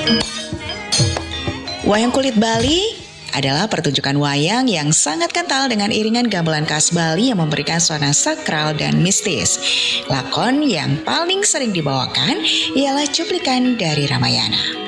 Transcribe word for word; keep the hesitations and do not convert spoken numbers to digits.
Wayang kulit Bali adalah pertunjukan wayang yang sangat kental dengan iringan gamelan khas Bali yang memberikan suasana sakral dan mistis. Lakon yang paling sering dibawakan ialah cuplikan dari Ramayana.